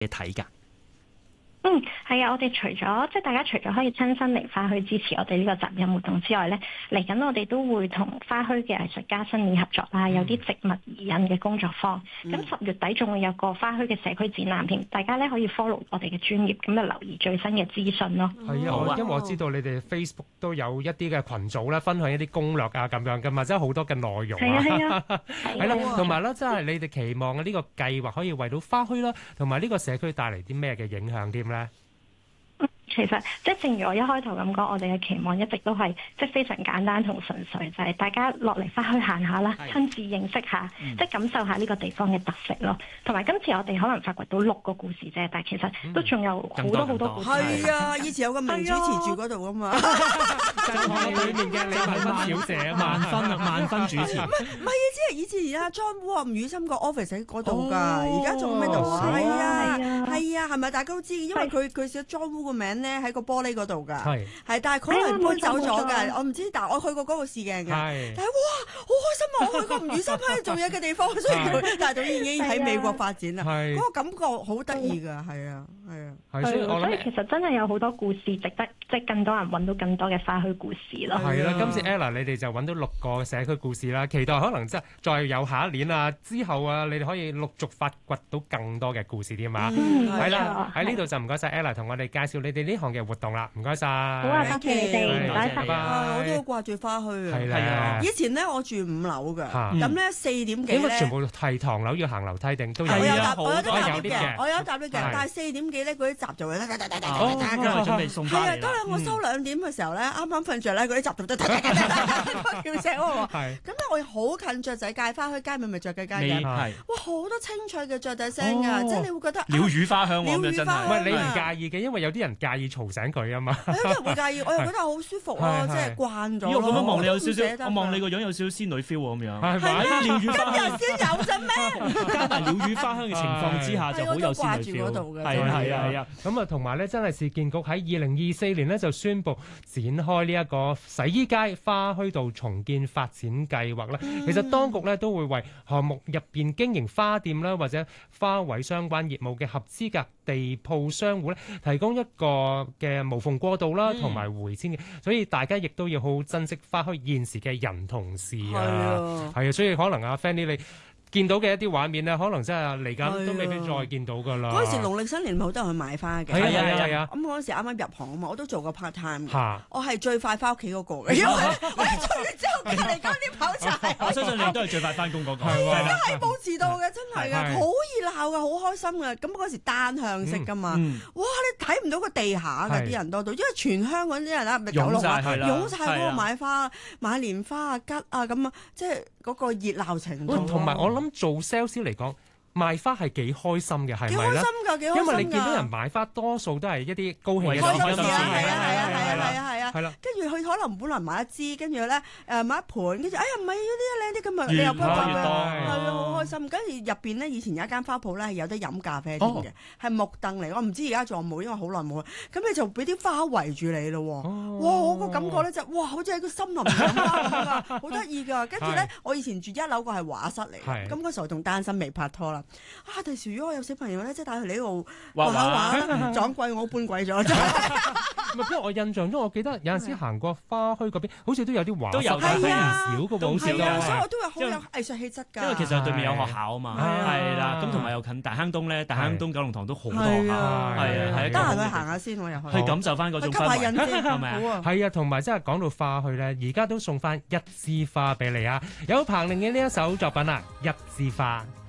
嘅睇㗎？ 係啊，我哋除咗即係大家除咗可以親身嚟花墟支持我哋呢個雜飲活動之外咧，嚟緊我哋都會同花墟嘅藝術家新年合作啦，有啲植物擬人嘅工作坊。咁10月底仲會有個花墟嘅社區展覽添，大家咧可以 follow 我哋嘅專頁，咁就留意最新嘅資訊咯。 係啊，因為我知道你哋 Facebook 都有一啲嘅群組咧，分享一啲攻略啊咁樣噶嘛，即係好多嘅內容啊。 係啊， 係啦，同埋咧，即係你哋期望嘅呢個計劃可以為到花墟啦，同埋呢個社區帶嚟啲咩嘅影響添咧？ 其實即係正如我一開頭咁講，我哋嘅期望一直都係即係非常簡單同純粹，就係大家落嚟花墟行下啦，親自認識下，即係感受下呢個地方嘅特色咯。同埋今次我哋可能發掘到6個故事啫，但係其實都仲有好多好多故事。 係啊，以前有個名主持住嗰度噶嘛， 就係裏面嘅李萬芬小姐啊嘛， 萬分主持。 唔係啊，即係以前阿 John Woo 吳宇森個 office 喺嗰度㗎，而家仲喺度啊？係啊，係啊，係咪大家都知？因為佢寫 John Woo 個名咧喺個玻璃嗰度㗎，係，但係佢可能搬走咗㗎，我唔知，但係我去過嗰個試鏡嘅，但係哇，好開心啊！我去過吳宇森喺度做嘢嘅地方，所以但係佢已經喺美國發展啦，嗰個感覺好得意㗎，係啊，係啊， 所以其實真係有好多故事值得即係更多人揾到更多嘅花墟故事咯。 係啦，今次 Ella 你哋就揾到6個社區故事啦，期待可能即係再有下一年啊之後啊，你哋可以陸續發掘到更多嘅故事添嘛。係啦，喺呢度就唔該晒 Ella 同我哋介紹你哋呢項嘅活動啦，唔該晒。 好啊，多謝你哋，唔該晒。 我都掛住花墟啊。係啊，以前咧我住5樓㗎，咁咧4點幾咧， 應該全部係唐樓要行樓梯定都有？ 我有搭啲嘅，我有搭嘅，但係4點幾咧嗰啲閘就會準備送翻嚟。 當我收2點嘅時候咧，啱啱瞓着咧，嗰啲閘就叫醒我。咁咧我好近雀仔街，花墟街咪雀仔街嘅，哇好多清脆嘅雀仔聲㗎，即係你會覺得鳥語花香喎，真係。 唔係你唔介意嘅，因為有啲人介意嘈醒佢啊嘛。 有啲人會介意，我又覺得好舒服咯，即係慣咗。 我咁樣望你有少少，我望你個樣有少少仙女 feel 喎，咁樣。 係咪？ 鳥語花香先有啫咩？ 加埋鳥語花香嘅情況之下，就好有仙女 feel。係啊。 咁啊，同埋咧，真係市建局喺2024年咧就宣布展開呢一個洗衣街花墟道重建發展計劃啦。其實當局咧都會為項目入邊經營花店啦或者花卉相關業務嘅合資格地鋪商戶咧，提供一個嘅無縫過渡啦，同埋回遷嘅，所以大家亦都要好好珍惜花墟現時嘅人同事啊，係啊，所以可能阿 Fanny 你見到嘅一啲畫面咧，可能真係嚟緊都未必再見到㗎啦。 嗰陣時農曆新年好多人去買花嘅， 係啊。 咁嗰陣時啱啱入行啊嘛，我都做過 part time 嘅，我係最快翻屋企嗰個嘅，因為我一做完之後隔離間啲跑柴。 我相信你都係最快翻工嗰個。 係啊，係冇遲到嘅，真係嘅，好熱鬧嘅，好開心嘅。咁嗰時單向式㗎嘛，哇！你睇唔到個地下嘅啲人多到，因為全香港啲人啊，咪九龍啊，湧曬嗰個買花、買蓮花啊、桔啊咁啊，即係嗰個熱鬧程度。 同埋我諗做 sales 嚟講，賣花係幾開心嘅，係咪咧？ 幾開心㗎，幾開心㗎！ 因為你見到人買花，多數都係一啲高興嘅開心事啊，係啊， 係啦。 跟住佢可能本來買一支，跟住咧買一盤，跟住哎呀唔係嗰啲靚啲咁啊，你越又幫佢越多， 係啊，好開心。跟住入邊咧，以前有一間花鋪咧係有得飲咖啡添嘅，係木凳嚟，我唔知而家仲有冇，因為好耐冇。咁你就俾啲花圍住你咯，哇！我個感覺咧就哇，好似喺個森林入面咁㗎，好得意㗎。跟住咧，我以前住1樓個係畫室嚟，咁嗰時候仲單身未拍拖啦。啊！第時如果我有小朋友咧，即係帶佢嚟呢度畫畫，撞鬼我搬鬼咗。 唔係，不過我印象中，我記得有陣時行過花墟嗰邊，好似都有啲畫， 都有唔少嘅， 都係啊，所以我都話好有藝術氣質㗎。 因為其實對面有學校啊嘛，係啦，咁同埋又近大坑東咧，大坑東九龍塘都好多學校，係啊， 得閒去行下先，我又去感受翻嗰種氛圍，係咪啊？ 係啊，同埋真係講到花墟咧，而家都送翻一枝花俾你啊！有彭羚嘅呢一首作品啊，《一枝花》。